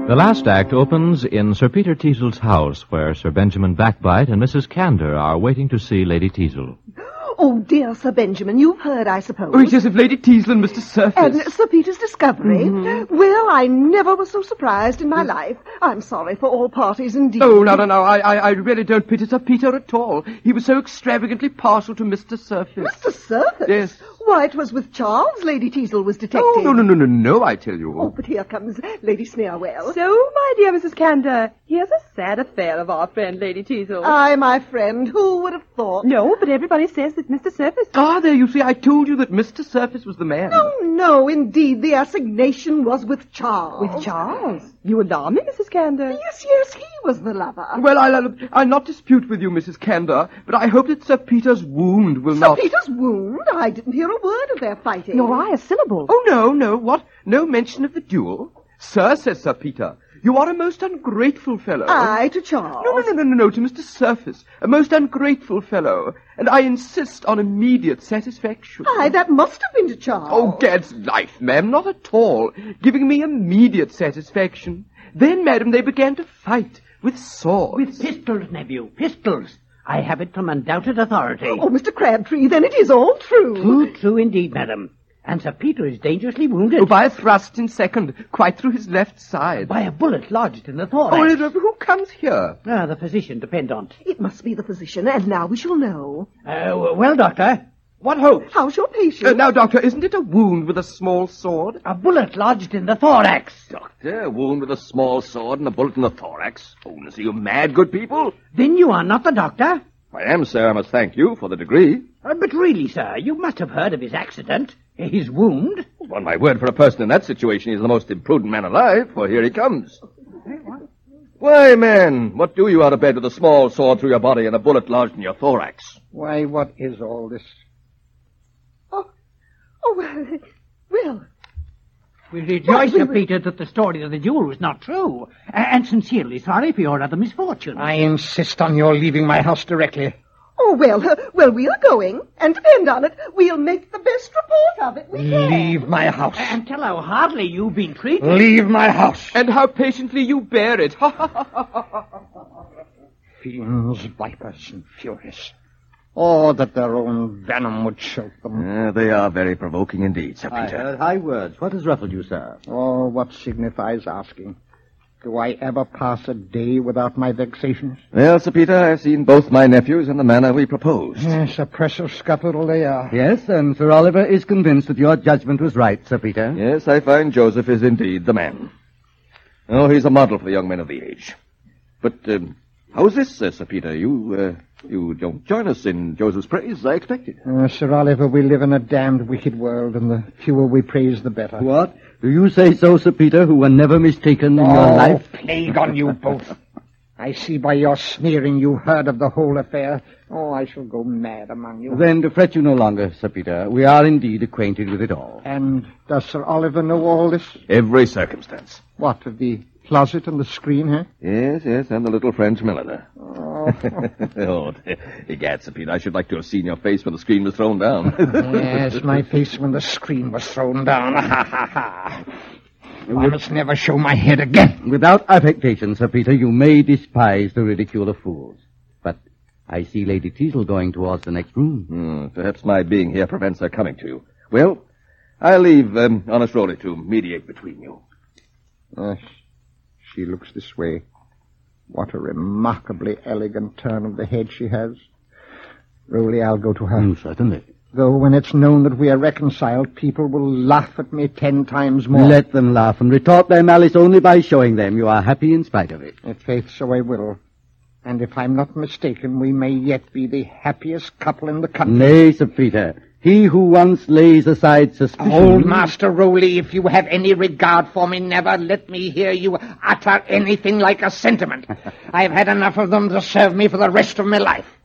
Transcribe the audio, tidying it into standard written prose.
The last act opens in Sir Peter Teazle's house, where Sir Benjamin Backbite and Mrs. Candour are waiting to see Lady Teazle. Oh, dear Sir Benjamin, you've heard, I suppose. Oh, yes, of Lady Teazle and Mr. Surface. And Sir Peter's discovery. Mm-hmm. Well, I never was so surprised in my life. I'm sorry for all parties indeed. Oh, no. I really don't pity Sir Peter at all. He was so extravagantly partial to Mr. Surface. Mr. Surface? Yes. Why, it was with Charles Lady Teazle was detected. Oh, no, I tell you. Oh, but here comes Lady Sneerwell. So, my dear Mrs. Candour, here's a sad affair of our friend Lady Teazle. Aye, my friend, who would have thought? No, but everybody says that Mr. Surface... Ah, there, you see, I told you that Mr. Surface was the man. Oh, no, indeed, the assignation was with Charles. With Charles? You alarm me, Mrs. Candour. Yes, he was the lover. Well, I'll not dispute with you, Mrs. Candour, but I hope that Sir Peter's wound will not... Sir Peter's wound? I didn't hear a word of their fighting. Nor I a syllable. Oh, no, what? No mention of the duel? Sir, says Sir Peter, you are a most ungrateful fellow. Aye, to Charles. No, to Mr. Surface. A most ungrateful fellow. And I insist on immediate satisfaction. Aye, that must have been to Charles. Oh, gad's life, ma'am, not at all. Giving me immediate satisfaction. Then, madam, they began to fight with swords. With pistols, nephew, pistols. I have it from undoubted authority. Oh, Mr. Crabtree, then it is all true. Too true indeed, madam. And Sir Peter is dangerously wounded. Oh, by a thrust in second, quite through his left side. By a bullet lodged in the thorax. Oh, who comes here? The physician, dependant. It must be the physician, and now we shall know. Well, doctor, what hopes? How's your patient? Now, doctor, isn't it a wound with a small sword? A bullet lodged in the thorax. Doctor, a wound with a small sword and a bullet in the thorax? Oh, are you mad, good people? Then you are not the doctor? I am, sir. I must thank you for the degree. But really, sir, you must have heard of his accident. His wound. On my word, for a person in that situation, he's the most imprudent man alive, for here he comes. Why, man, what do you out of bed with a small sword through your body and a bullet lodged in your thorax? Why, what is all this? Well. We rejoice, Sir Peter, that the story of the duel was not true, and sincerely sorry for your other misfortunes. I insist on your leaving my house directly. Oh, well, we are going, and depend on it, we'll make the best report of it we can. Leave my house. And tell how hardly you've been treated. Leave my house. And how patiently you bear it. Fiends, vipers, and furies. Oh, that their own venom would choke them. They are very provoking indeed, Sir Peter. I heard high words. What has ruffled you, sir? Oh, what signifies asking? Do I ever pass a day without my vexations? Well, Sir Peter, I've seen both my nephews in the manner we proposed. Yes, a precious scuffle they are. Yes, and Sir Oliver is convinced that your judgment was right, Sir Peter. Yes, I find Joseph is indeed the man. Oh, he's a model for the young men of the age. But, how's this, Sir Peter? You don't join us in Joseph's praise, as I expected. Sir Oliver, we live in a damned wicked world, and the fewer we praise, the better. What? Do you say so, Sir Peter, who were never mistaken in your life? Plague on you both. I see by your sneering you heard of the whole affair. Oh, I shall go mad among you. Then to fret you no longer, Sir Peter. We are indeed acquainted with it all. And does Sir Oliver know all this? Every circumstance. What, of the closet and the screen, huh? Yes, and the little French milliner. Oh. Oh, egad, Sir Peter, I should like to have seen your face when the screen was thrown down. Yes, my face when the screen was thrown down. Ha, ha, ha. I must never show my head again. Without affectation, Sir Peter, you may despise the ridicule of fools. But I see Lady Teazle going towards the next room. Perhaps my being here prevents her coming to you. Well, I'll leave honest Rowley to mediate between you. She looks this way. What a remarkably elegant turn of the head she has. Rowley, I'll go to her. Certainly. Though when it's known that we are reconciled, people will laugh at me 10 times more. Let them laugh and retort their malice only by showing them you are happy in spite of it. Faith, so I will. And if I'm not mistaken, we may yet be the happiest couple in the country. Nay, Sir Peter. He who once lays aside suspicion... Old Master Rowley, if you have any regard for me, never let me hear you utter anything like a sentiment. I've had enough of them to serve me for the rest of my life.